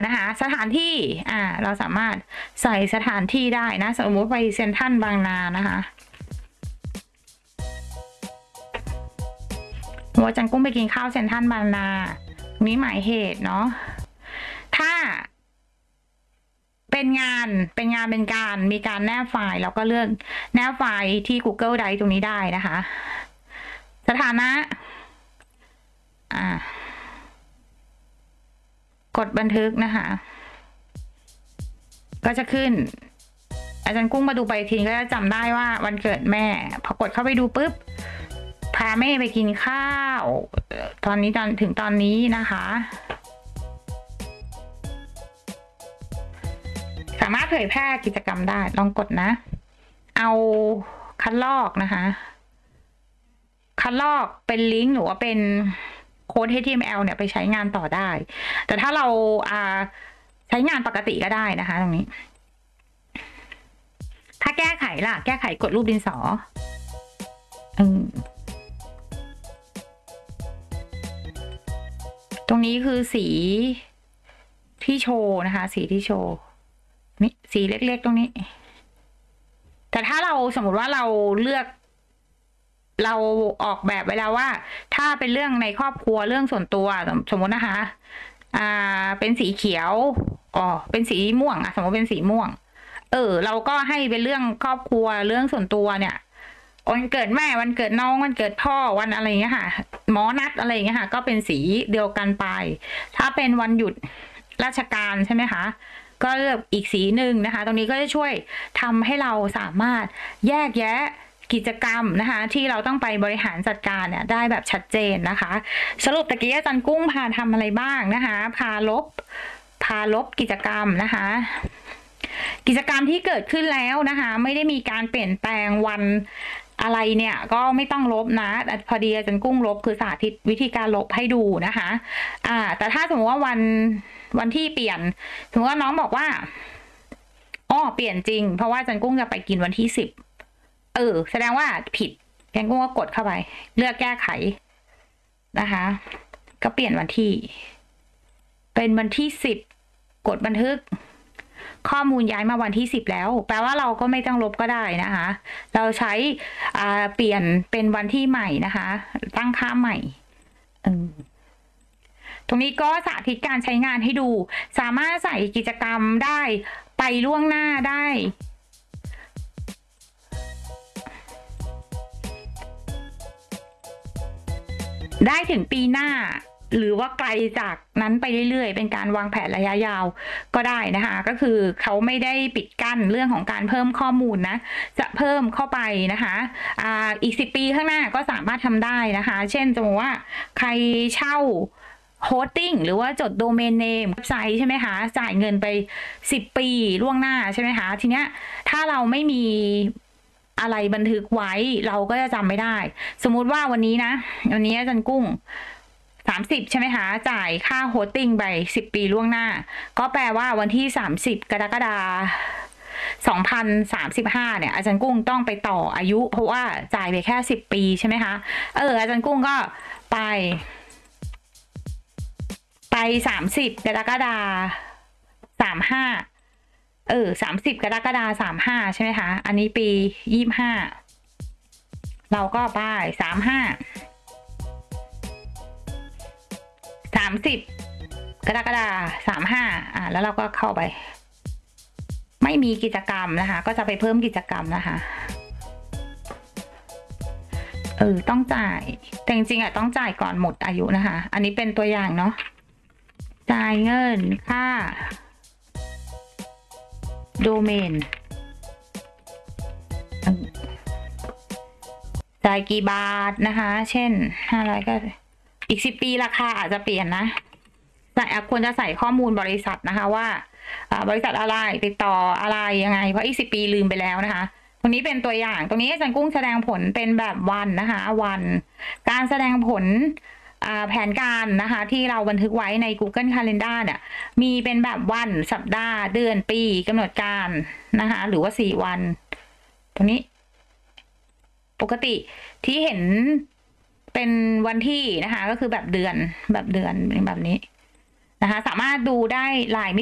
นะคะสถานที่เราสามารถใส่สถานที่ได้นะสมมติไปเซ็นทรัลบางนานะคะหัวจันกุ้งไปกินข้าวเซ็นทรัลบางนามีหมายเหตุเนาะถ้าเป็นงานเป็นการมีการแนบไฟล์แล้วก็เลือกแนบไฟล์ที่ Google Drive ตรงนี้ได้นะคะสถานะกดบันทึกนะคะก็จะขึ้นอาจารย์กุ้งมาดูไปทีก็จะจำได้ว่าวันเกิดแม่พอกดเข้าไปดูปุ๊บพาแม่ไปกินข้าวตอนนี้ถึงตอนนี้นะคะสามารถเผยแพร่กิจกรรมได้ลองกดนะเอาคัดลอกนะคะคัดลอกเป็นลิงก์หรือว่าเป็นโค้ด HTML เนี่ยไปใช้งานต่อได้แต่ถ้าเราใช้งานปกติก็ได้นะคะตรงนี้ถ้าแก้ไขล่ะแก้ไขกดรูปดินสอตรงนี้คือสีที่โชว์นะคะสีที่โชว์นี่สีเล็กๆตรงนี้แต่ถ้าเราสมมติว่าเราเลือกเราออกแบบไว้แล้วว่าถ้าเป็นเรื่องในครอบครัวเรื่องส่วนตัวสมมตินะคะเป็นสีเขียวเป็นสีม่วงสมมติเป็นสีม่วงเราก็ให้เป็นเรื่องครอบครัวเรื่องส่วนตัวเนี่ยวันเกิดแม่วันเกิดน้องวันเกิดพ่อวันอะไรเงี้ยค่ะหมอนัดอะไรเงี้ยค่ะก็เป็นสีเดียวกันไปถ้าเป็นวันหยุดราชการใช่ไหมคะก็เลือกอีกสีหนึ่งนะคะตรงนี้ก็จะช่วยทำให้เราสามารถแยกแยะกิจกรรมนะคะที่เราต้องไปบริหารจัดการเนี่ยได้แบบชัดเจนนะคะสรุปตะกี้อาจารย์กุ้งพาทำอะไรบ้างนะคะพาลบกิจกรรมนะคะกิจกรรมที่เกิดขึ้นแล้วนะคะไม่ได้มีการเปลี่ยนแปลงวันอะไรเนี่ยก็ไม่ต้องลบนะพอดีอาจารย์กุ้งลบคือสาธิตวิธีการลบให้ดูนะคะแต่ถ้าสมมติว่าวันที่เปลี่ยนสมมติว่าน้องบอกว่าเปลี่ยนจริงเพราะว่าอาจารย์กุ้งจะไปกินวันที่10แสดงว่าผิดอาจารย์กุ้งก็กดเข้าไปเลือกแก้ไขนะคะก็เปลี่ยนวันที่เป็นวันที่10กดบันทึกข้อมูลย้ายมาวันที่10แล้วแปลว่าเราก็ไม่ต้องลบก็ได้นะคะเราใช้เปลี่ยนเป็นวันที่ใหม่นะคะตั้งค่าใหม่ตรงนี้ก็สาธิตการใช้งานให้ดูสามารถใส่กิจกรรมได้ไปล่วงหน้าได้ถึงปีหน้าหรือว่าไกลจากนั้นไปเรื่อยๆเป็นการวางแผนระยะยาวก็ได้นะคะก็คือเขาไม่ได้ปิดกั้นเรื่องของการเพิ่มข้อมูลนะจะเพิ่มเข้าไปนะคะอีก10 ปีข้างหน้าก็สามารถทำได้นะคะเช่นสมมติว่าใครเช่าโฮสติ้งหรือว่าจดโดเมนเนมเว็บไซต์ใช่ไหมคะจ่ายเงินไป10 ปีล่วงหน้าใช่ไหมคะทีเนี้ยถ้าเราไม่มีอะไรบันทึกไว้เราก็จะจำไม่ได้สมมุติว่าวันนี้อาจารย์กุ้ง30ใช่ไหมคะจ่ายค่าโฮสติ้งไป10 ปีล่วงหน้าก็แปลว่าวันที่30 กรกฎาคม 2035เนี่ยอาจารย์กุ้งต้องไปต่ออายุเพราะว่าจ่ายไปแค่10 ปีใช่ไหมคะอาจารย์กุ้งก็ไป30 กรกฎาคม 3530 กรกฎาคม 35ใช่ไหมคะอันนี้ปี25เราก็ไป30 กรกฎาคม 35แล้วเราก็เข้าไปไม่มีกิจกรรมนะคะก็จะไปเพิ่มกิจกรรมนะคะต้องจ่ายแต่จริงๆต้องจ่ายก่อนหมดอายุนะคะอันนี้เป็นตัวอย่างเนาะจ่ายเงินค่าโดเมนจ่ายกี่บาทนะคะเช่น500ก็อีก10 ปีราคาอาจจะเปลี่ยนนะควรจะใส่ข้อมูลบริษัทนะคะว่าบริษัทอะไรติดต่ออะไรยังไงเพราะอีก10 ปีลืมไปแล้วนะคะตรงนี้เป็นตัวอย่างตรงนี้อาจารย์กุ้งแสดงผลเป็นแบบวันนะคะวันการแสดงผลแผนการนะคะที่เราบันทึกไว้ใน Google Calendar เนี่ยมีเป็นแบบวันสัปดาห์เดือนปีกำหนดการนะคะหรือว่า4 วันตรงนี้ปกติที่เห็นเป็นวันที่นะคะก็คือแบบเดือนแบบนี้นะคะ สามารถดูได้หลายมิ